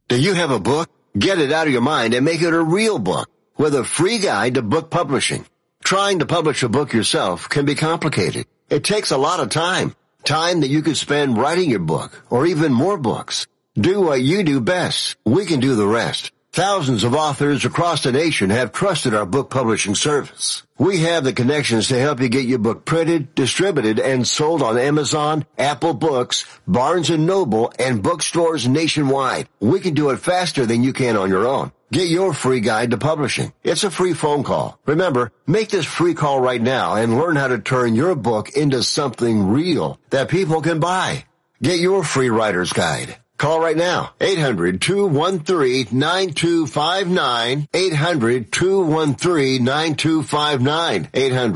Do you have a book? Get it out of your mind and make it a real book with a free guide to book publishing. Trying to publish a book yourself can be complicated. It takes a lot of time. Time that you could spend writing your book or even more books. Do what you do best. We can do the rest. Thousands of authors across the nation have trusted our book publishing service. We have the connections to help you get your book printed, distributed, and sold on Amazon, Apple Books, Barnes & Noble, and bookstores nationwide. We can do it faster than you can on your own. Get your free guide to publishing. It's a free phone call. Remember, make this free call right now and learn how to turn your book into something real that people can buy. Get your free writer's guide. Call right now, 800-213-9259, 800-213-9259,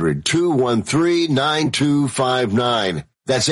800-213-9259. That's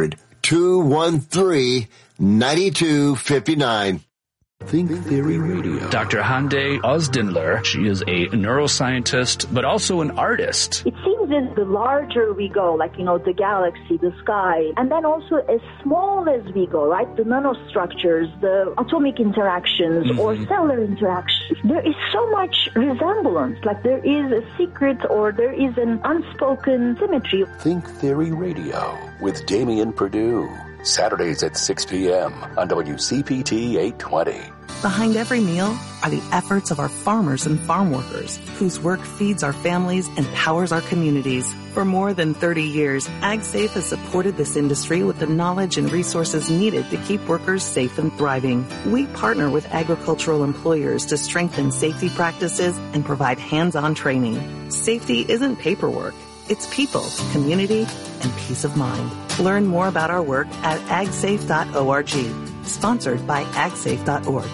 800-213-9259. Think Theory Radio. Dr. Hande Ozdinler, she is a neuroscientist, but also an artist. It seems that the larger we go, like, the galaxy, the sky, and then also as small as we go, right? The nanostructures, the atomic interactions or cellular interactions, there is so much resemblance. Like there is a secret or there is an unspoken symmetry. Think Theory Radio with Damian Perdue. Saturdays at 6 p.m. on WCPT 820. Behind every meal are the efforts of our farmers and farm workers, whose work feeds our families and powers our communities. For more than 30 years, AgSafe has supported this industry with the knowledge and resources needed to keep workers safe and thriving. We partner with agricultural employers to strengthen safety practices and provide hands-on training. Safety isn't paperwork. It's people, community, and peace of mind. Learn more about our work at agsafe.org. Sponsored by agsafe.org.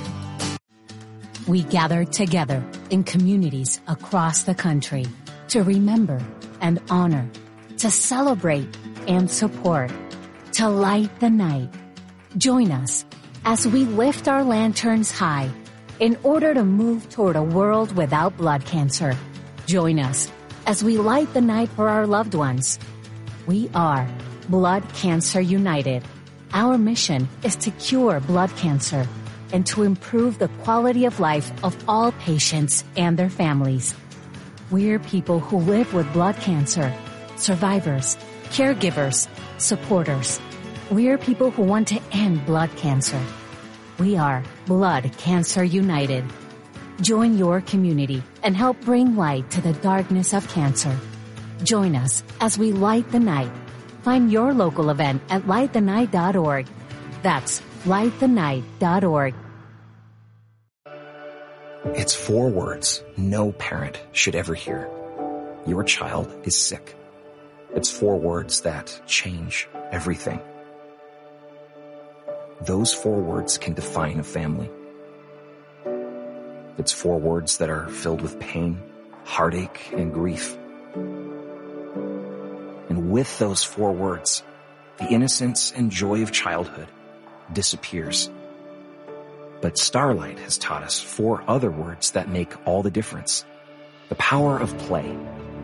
We gather together in communities across the country to remember and honor, to celebrate and support, to light the night. Join us as we lift our lanterns high in order to move toward a world without blood cancer. Join us as we light the night for our loved ones. We are Blood Cancer United. Our mission is to cure blood cancer and to improve the quality of life of all patients and their families. We're people who live with blood cancer, survivors, caregivers, supporters. We're people who want to end blood cancer. We are Blood Cancer United. Join your community and help bring light to the darkness of cancer. Join us as we light the night. Find your local event at lightthenight.org. That's lightthenight.org. It's 4 words no parent should ever hear. Your child is sick. It's 4 words that change everything. Those 4 words can define a family. It's 4 words that are filled with pain, heartache, and grief. And with those 4 words, the innocence and joy of childhood disappears. But Starlight has taught us 4 other words that make all the difference. The power of play.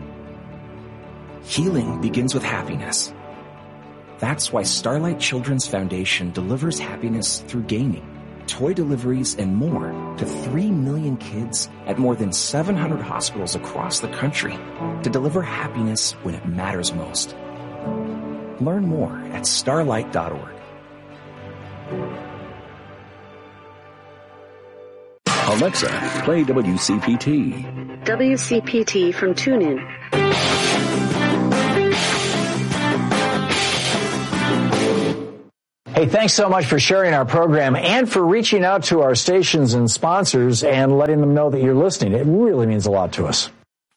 Healing begins with happiness. That's why Starlight Children's Foundation delivers happiness through gaming, toy deliveries, and more to 3 million kids at more than 700 hospitals across the country to deliver happiness when it matters most. Learn more at starlight.org. Alexa, play WCPT. WCPT from TuneIn. Hey, thanks so much for sharing our program and for reaching out to our stations and sponsors and letting them know that you're listening. It really means a lot to us.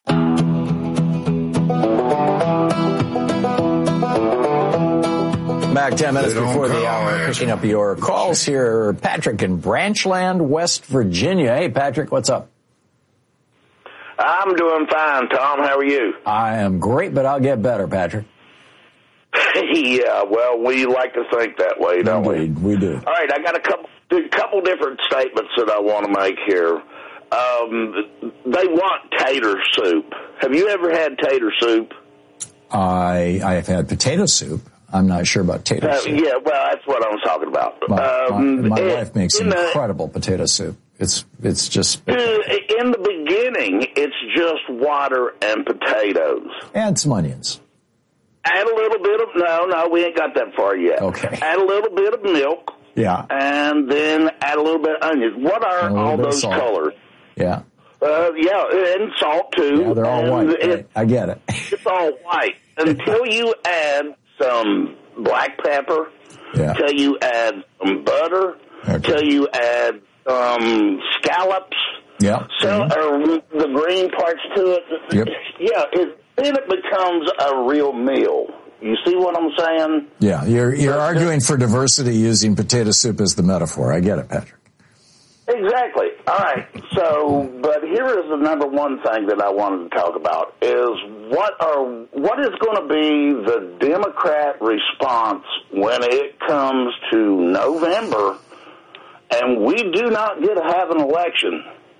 Back 10 minutes before the hour, picking up your calls here. Patrick in Branchland, West Virginia. Hey, Patrick, what's up? I'm doing fine, Tom. How are you? I am great, but I'll get better, Patrick. Yeah, well, we like to think that way, don't we? We do. All right, I got a couple different statements that I want to make here. They want tater soup. Have you ever had tater soup? I have had potato soup. I'm not sure about potato soup. Yeah, well, that's what I was talking about. My wife makes incredible potato soup. It's just... In the beginning, it's just water and potatoes. And some onions. Add a little bit of... No, we ain't got that far yet. Okay. Add a little bit of milk. Yeah. And then add a little bit of onions. What are all those colors? Yeah. And salt, too. Yeah, they're all white. Right? I get it. It's all white. Until you add some black pepper, till you add some butter, till you add scallops, or the green parts to it. Yep. Then it becomes a real meal. You see what I'm saying? Yeah, you're arguing for diversity using potato soup as the metaphor. I get it, Patrick. Exactly. All right. So, but here is the number one thing that I wanted to talk about is what is going to be the Democrat response when it comes to November and we do not get to have an election.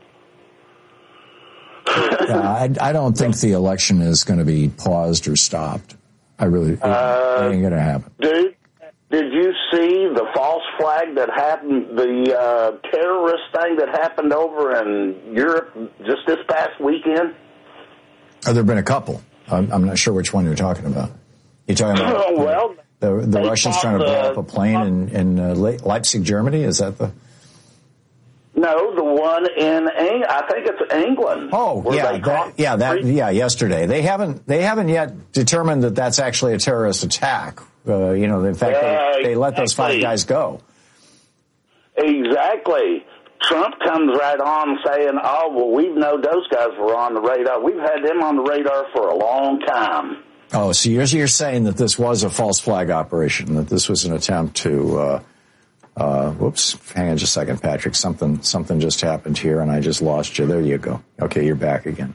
I don't think the election is going to be paused or stopped. It ain't going to happen. Dude, did you see the false flag that happened, the terrorist thing that happened over in Europe just this past weekend? There have been a couple. I'm not sure which one you're talking about. You're talking about the Russians trying to blow up a plane in Leipzig, Germany? Is that the... No, the one in I think it's England. Oh, yesterday. They haven't yet determined that that's actually a terrorist attack. In fact, they let those 5 guys go. Exactly. Trump comes right on saying, "Oh, well, we've known those guys were on the radar. We've had them on the radar for a long time." Oh, so you're saying that this was a false flag operation, that this was an attempt to. Whoops! Hang on just a second, Patrick. Something just happened here, and I just lost you. There you go. Okay, you're back again.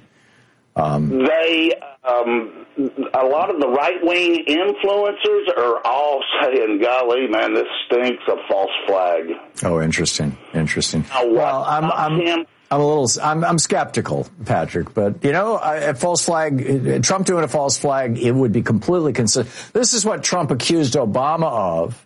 A lot of the right-wing influencers are all saying, "Golly, man, this stinks of false flag." Oh, interesting. Well, I'm skeptical, Patrick, but a false flag, Trump doing a false flag, it would be completely consistent. This is what Trump accused Obama of.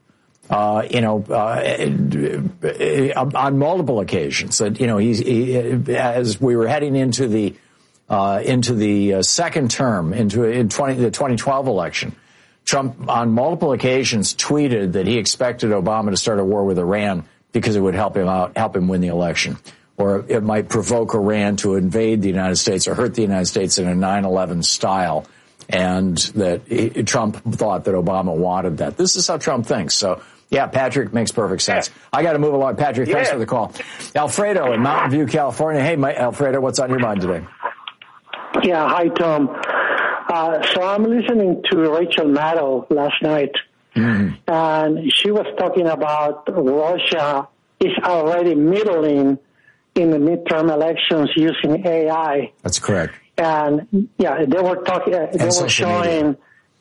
On multiple occasions, that he as we were heading into the second term, in the 2012 election, Trump on multiple occasions tweeted that he expected Obama to start a war with Iran because it would help him win the election, or it might provoke Iran to invade the United States or hurt the United States in a 9/11 style, and that Trump thought that Obama wanted that. This is how Trump thinks. So. Yeah, Patrick, makes perfect sense. I got to move along. Patrick, thanks for the call. Alfredo in Mountain View, California. Hey, Alfredo, what's on your mind today? Yeah, hi, Tom. So I'm listening to Rachel Maddow last night, and she was talking about Russia is already middling in the midterm elections using AI. That's correct. And, they were talking, they were showing,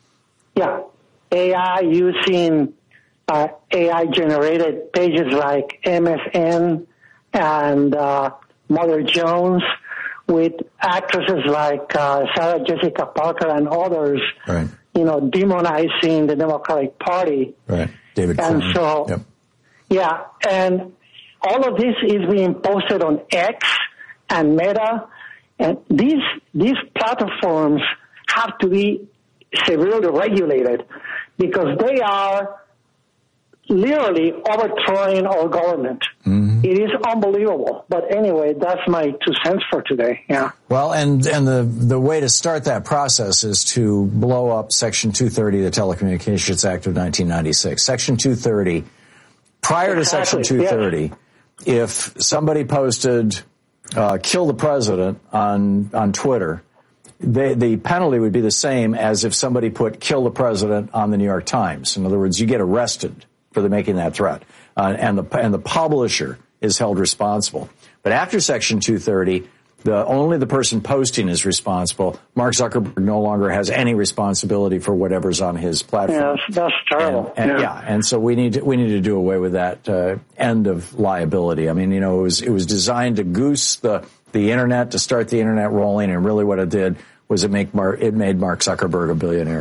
AI using... AI-generated pages like MSN and Mother Jones with actresses like Sarah Jessica Parker and others, right. Demonizing the Democratic Party. Right, David And Clinton. So, and all of this is being posted on X and Meta, and these platforms have to be severely regulated because they are literally overthrowing our government. Mm-hmm. It is unbelievable. But anyway, that's my 2 cents for today. Yeah. Well, and the way to start that process is to blow up Section 230 of the Telecommunications Act of 1996. Section 230, prior to Section 230, if somebody posted kill the president on Twitter, the penalty would be the same as if somebody put kill the president on the New York Times. In other words, you get arrested for making that threat, and the publisher is held responsible. But after Section 230, only the person posting is responsible. Mark Zuckerberg no longer has any responsibility for whatever's on his platform. Yeah, that's terrible. And so we need to do away with that end of liability. I mean, it was designed to goose the internet, to start the internet rolling, and really what it did was it made Mark Zuckerberg a billionaire.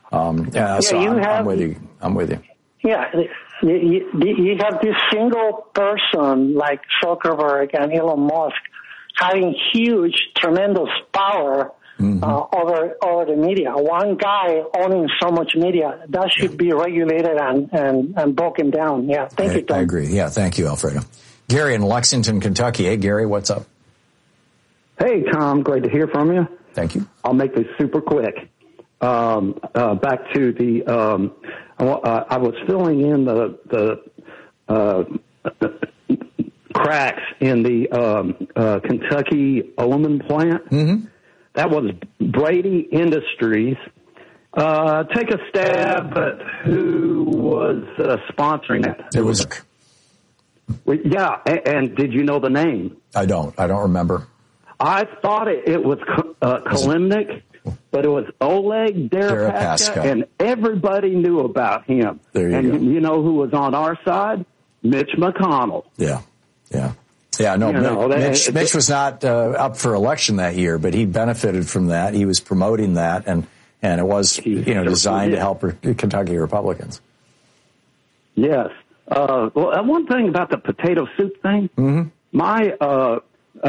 I'm with you. Yeah, you have this single person like Zuckerberg and Elon Musk having huge, tremendous power over the media. One guy owning so much media, that should be regulated and broken down. Yeah, thank you, Tom. I agree. Yeah, thank you, Alfredo. Gary in Lexington, Kentucky. Hey, Gary, what's up? Hey, Tom, great to hear from you. Thank you. I'll make this super quick. Back to the, I was filling in the cracks in the Kentucky aluminum plant. Mm-hmm. That was Brady Industries. Take a stab at who was sponsoring that. It was. Yeah, and did you know the name? I don't remember. I thought it was Kalimnik, but it was Oleg Deripaska, and everybody knew about him. There you go. And you know who was on our side? Mitch McConnell. Yeah. Mitch was not up for election that year, but he benefited from that. He was promoting that, and it was designed to help Kentucky Republicans. Yes. Well, one thing about the potato soup thing, I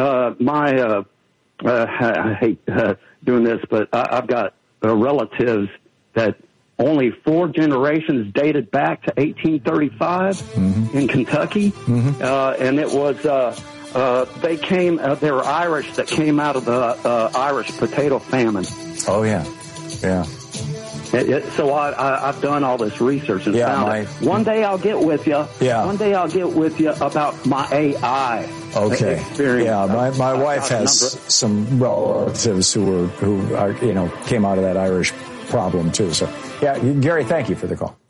hate doing this, but I've got relatives that only 4 generations dated back to 1835 in Kentucky, and it was they were Irish that came out of the Irish potato famine. Oh yeah. So I've done all this research and found it. One day I'll get with you. Yeah. One day I'll get with you about my AI. Okay. Experience. Yeah. My wife has some relatives who came out of that Irish problem too. So yeah, Gary, thank you for the call.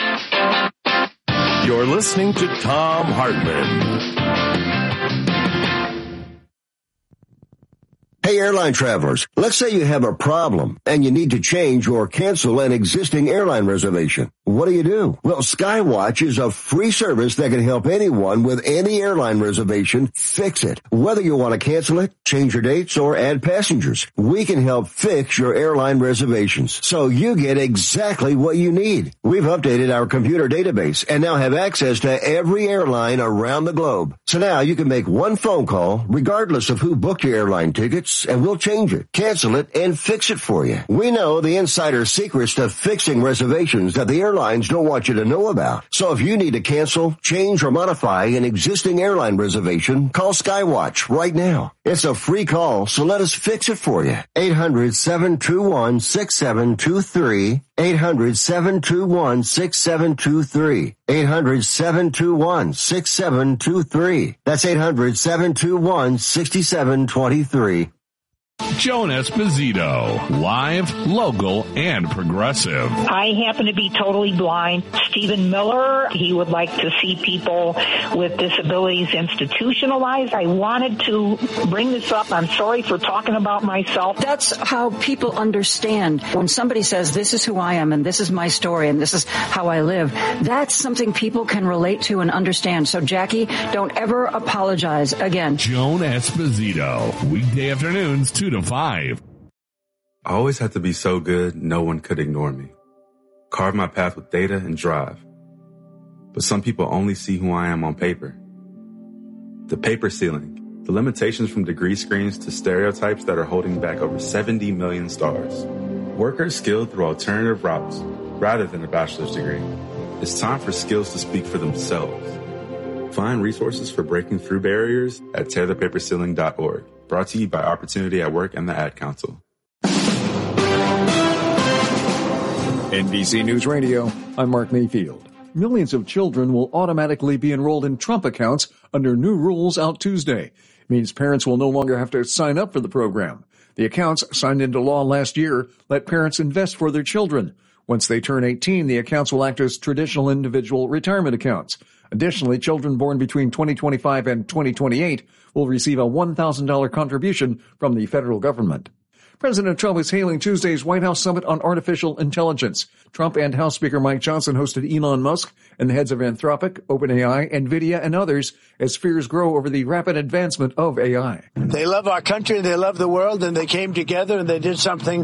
You're listening to Thom Hartmann. Hey, airline travelers, let's say you have a problem and you need to change or cancel an existing airline reservation. What do? Well, Skywatch is a free service that can help anyone with any airline reservation fix it. Whether you want to cancel it, change your dates, or add passengers, we can help fix your airline reservations so you get exactly what you need. We've updated our computer database and now have access to every airline around the globe. So now you can make one phone call regardless of who booked your airline tickets, and we'll change it, cancel it, and fix it for you. We know the insider secrets to fixing reservations that the airlines don't want you to know about. So if you need to cancel, change, or modify an existing airline reservation, call Skywatch right now. It's a free call, so let us fix it for you. 800-721-6723. 800-721-6723. 800-721-6723. That's 800-721-6723. Joan Esposito, live, local, and progressive. I happen to be totally blind. Stephen Miller, he would like to see people with disabilities institutionalized. I wanted to bring this up. I'm sorry for talking about myself. That's how people understand. When somebody says, this is who I am, and this is my story, and this is how I live, that's something people can relate to and understand. So, Jackie, don't ever apologize again. Joan Esposito, weekday afternoons, 2 to 5. I always had to be so good, no one could ignore me. Carve my path with data and drive. But some people only see who I am on paper. The paper ceiling, the limitations from degree screens to stereotypes that are holding back over 70 million stars. Workers skilled through alternative routes rather than a bachelor's degree. It's time for skills to speak for themselves. Find resources for breaking through barriers at tearthepaperceiling.org. Brought to you by Opportunity at Work and the Ad Council. NBC News Radio, I'm Mark Mayfield. Millions of children will automatically be enrolled in Trump accounts under new rules out Tuesday. It means parents will no longer have to sign up for the program. The accounts, signed into law last year, let parents invest for their children. Once they turn 18, the accounts will act as traditional individual retirement accounts. Additionally, children born between 2025 and 2028 will receive a $1,000 contribution from the federal government. President Trump is hailing Tuesday's White House Summit on Artificial Intelligence. Trump and House Speaker Mike Johnson hosted Elon Musk and the heads of Anthropic, OpenAI, NVIDIA, and others as fears grow over the rapid advancement of AI. They love our country, they love the world, and they came together and they did something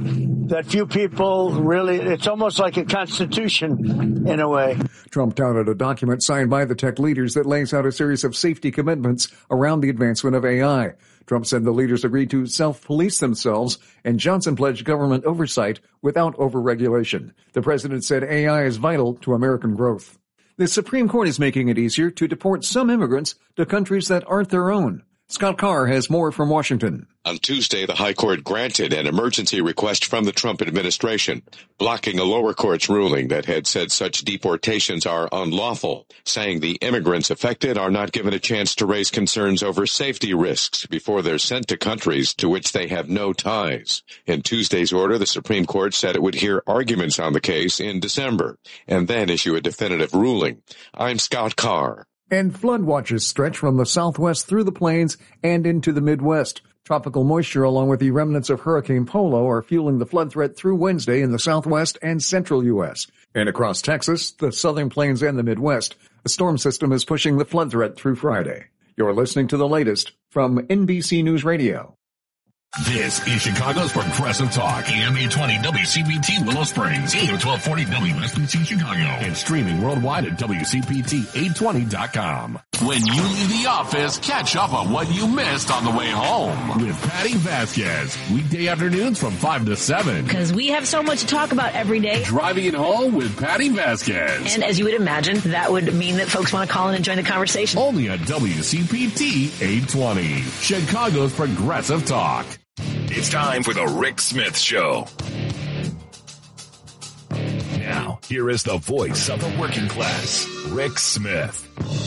that few people really, it's almost like a constitution in a way. Trump touted a document signed by the tech leaders that lays out a series of safety commitments around the advancement of AI. Trump said the leaders agreed to self-police themselves, and Johnson pledged government oversight without overregulation. The president said AI is vital to American growth. The Supreme Court is making it easier to deport some immigrants to countries that aren't their own. Scott Carr has more from Washington. On Tuesday, the High Court granted an emergency request from the Trump administration, blocking a lower court's ruling that had said such deportations are unlawful, saying the immigrants affected are not given a chance to raise concerns over safety risks before they're sent to countries to which they have no ties. In Tuesday's order, the Supreme Court said it would hear arguments on the case in December and then issue a definitive ruling. I'm Scott Carr. And flood watches stretch from the southwest through the plains and into the Midwest. Tropical moisture along with the remnants of Hurricane Polo are fueling the flood threat through Wednesday in the southwest and central U.S. And across Texas, the southern plains and the Midwest, a storm system is pushing the flood threat through Friday. You're listening to the latest from NBC News Radio. This is Chicago's Progressive Talk, AM 820 WCPT Willow Springs, AM 1240 WSBC Chicago, and streaming worldwide at WCPT820.com. When you leave the office, catch up on what you missed on the way home with Patty Vasquez, weekday afternoons from 5 to 7. Because we have so much to talk about every day. Driving it home with Patty Vasquez. And as you would imagine, that would mean that folks want to call in and join the conversation. Only on WCPT 820, Chicago's Progressive Talk. It's time for the Rick Smith Show. Now, here is the voice of the working class, Rick Smith.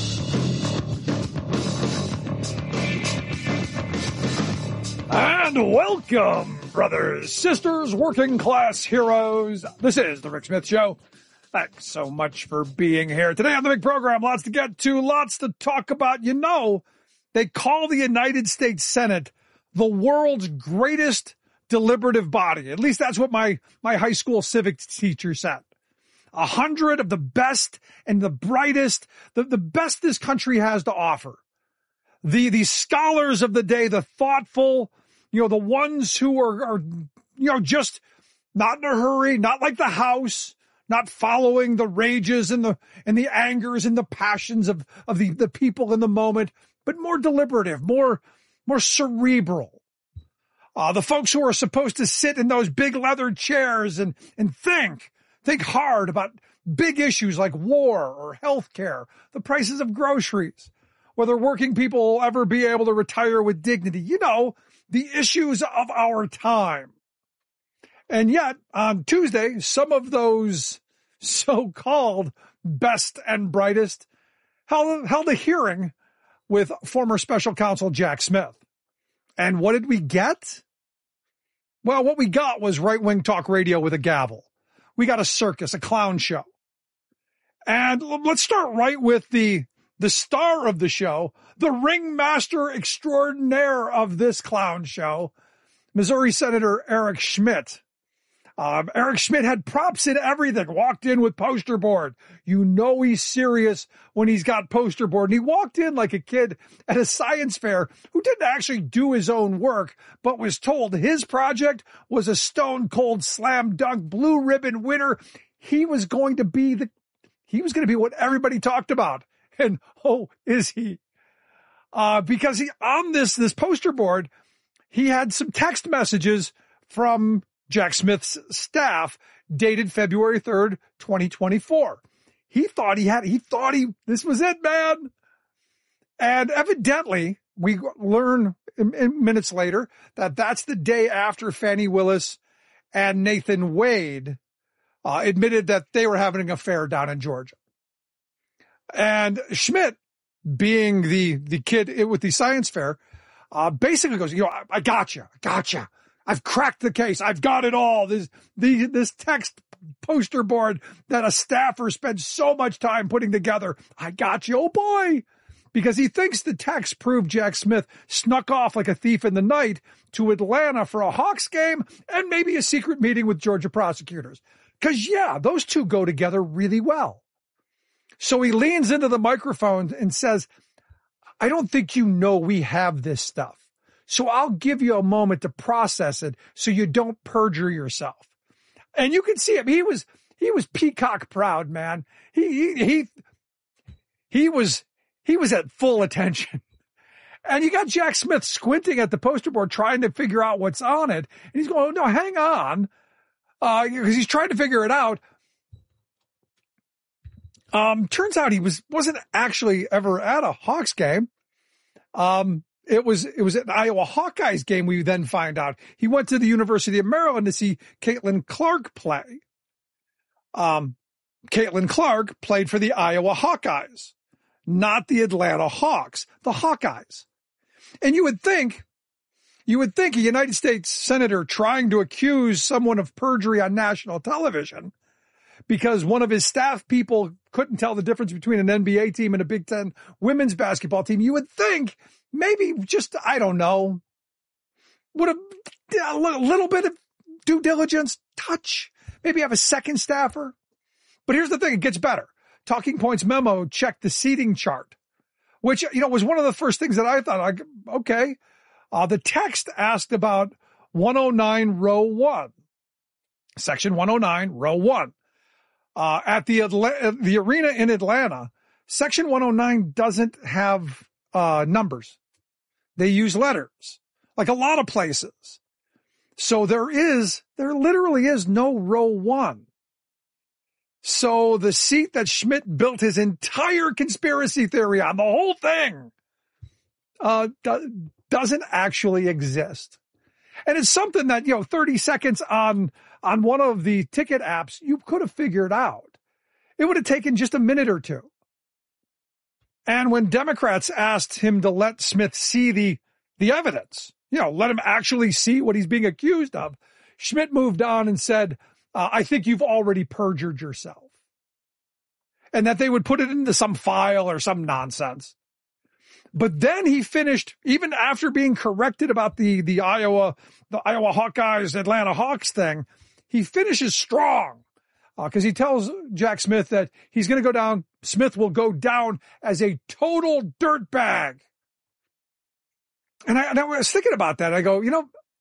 And welcome, brothers, sisters, working class heroes. This is the Rick Smith Show. Thanks so much for being here. Today on the big program, lots to get to, lots to talk about. You know, they call the United States Senate the world's greatest deliberative body. At least that's what my high school civics teacher said. 100 of the best and the brightest, the best this country has to offer. The scholars of the day, the thoughtful, the ones who are just not in a hurry, not like the House, not following the rages and the angers and the passions of the people in the moment, but more deliberative, more cerebral. The folks who are supposed to sit in those big leather chairs and think hard about big issues like war or healthcare, the prices of groceries, whether working people will ever be able to retire with dignity. The issues of our time. And yet, on Tuesday, some of those so-called best and brightest held a hearing with former special counsel Jack Smith. And what did we get? Well, what we got was right-wing talk radio with a gavel. We got a circus, a clown show. And let's start right with the star of the show, the ringmaster extraordinaire of this clown show, Missouri Senator Eric Schmitt. Eric Schmitt had props in everything, walked in with poster board. He's serious when he's got poster board. And he walked in like a kid at a science fair who didn't actually do his own work, but was told his project was a stone cold slam dunk blue ribbon winner. He was going to be what everybody talked about. And is he? Because on this poster board, he had some text messages from Jack Smith's staff dated February 3rd, 2024. He thought this was it, man. And evidently, we learn minutes later that that's the day after Fani Willis and Nathan Wade admitted that they were having an affair down in Georgia. And Schmitt, being the kid with the science fair, basically goes, I gotcha. I've cracked the case. I've got it all. This text poster board that a staffer spent so much time putting together. I got you, oh boy. Because he thinks the text proved Jack Smith snuck off like a thief in the night to Atlanta for a Hawks game and maybe a secret meeting with Georgia prosecutors. Because, those two go together really well. So he leans into the microphone and says, I don't think we have this stuff. So I'll give you a moment to process it so you don't perjure yourself. And you can see him. He was peacock proud, man. He was at full attention. And you got Jack Smith squinting at the poster board trying to figure out what's on it. And he's going, no, hang on. Because he's trying to figure it out. Turns out he wasn't actually ever at a Hawks game. It was an Iowa Hawkeyes game. We then find out he went to the University of Maryland to see Caitlin Clark play. Caitlin Clark played for the Iowa Hawkeyes, not the Atlanta Hawks, the Hawkeyes. And you would think a United States senator trying to accuse someone of perjury on national television because one of his staff people couldn't tell the difference between an NBA team and a Big Ten women's basketball team. You would think maybe just, I don't know, would a little bit of due diligence, touch, maybe have a second staffer. But here's the thing, it gets better. Talking Points memo checked the seating chart, which, was one of the first things that I thought, okay. The text asked about 109 row 1, section 109 row 1. At the arena in Atlanta, section 109 doesn't have numbers. They use letters, like a lot of places. So there literally is no row 1. So the seat that Schmidt built his entire conspiracy theory on, the whole thing, doesn't actually exist. And it's something that, 30 seconds on one of the ticket apps, you could have figured out. It would have taken just a minute or two. And when Democrats asked him to let Smith see the evidence, let him actually see what he's being accused of, Schmidt moved on and said, I think you've already perjured yourself. And that they would put it into some file or some nonsense. But then he finished, even after being corrected about the Iowa Hawkeyes, Atlanta Hawks thing, he finishes strong. Because he tells Jack Smith that he's going to go down, Smith will go down as a total dirtbag. And I was thinking about that. I go,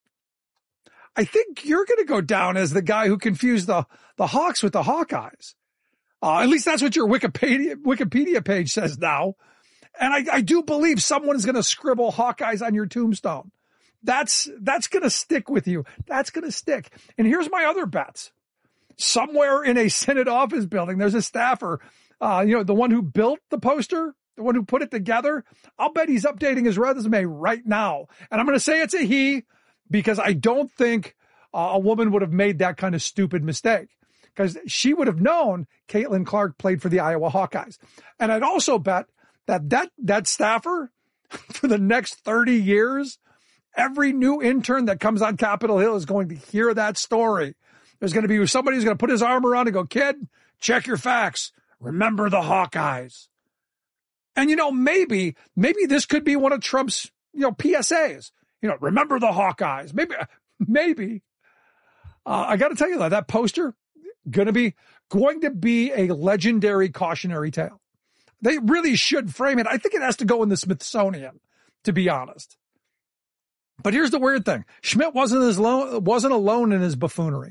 I think you're going to go down as the guy who confused the Hawks with the Hawkeyes. At least that's what your Wikipedia page says now. And I do believe someone's going to scribble Hawkeyes on your tombstone. That's going to stick with you. That's going to stick. And here's my other bets. Somewhere in a Senate office building, there's a staffer, the one who built the poster, the one who put it together. I'll bet he's updating his resume right now. And I'm going to say it's a he, because I don't think a woman would have made that kind of stupid mistake, because she would have known Caitlin Clark played for the Iowa Hawkeyes. And I'd also bet that staffer for the next 30 years, every new intern that comes on Capitol Hill is going to hear that story. There's going to be somebody who's going to put his arm around and go, kid, check your facts. Remember the Hawkeyes. And, maybe this could be one of Trump's, PSAs. Remember the Hawkeyes. Maybe. I got to tell you that poster going to be a legendary cautionary tale. They really should frame it. I think it has to go in the Smithsonian, to be honest. But here's the weird thing. Schmidt wasn't alone in his buffoonery.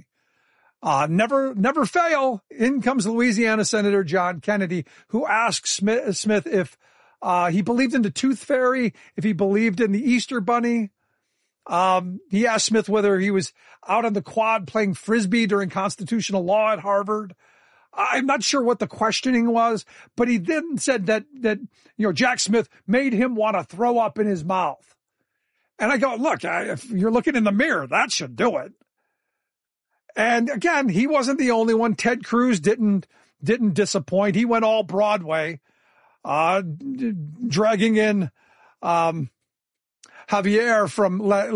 Never fail. In comes Louisiana Senator John Kennedy, who asked Smith if he believed in the Tooth Fairy, if he believed in the Easter Bunny. He asked Smith whether he was out on the quad playing Frisbee during constitutional law at Harvard. I'm not sure what the questioning was, but he then said that Jack Smith made him want to throw up in his mouth. And I go, look, if you're looking in the mirror, that should do it. And again, he wasn't the only one. Ted Cruz didn't disappoint. He went all Broadway, dragging in Javier from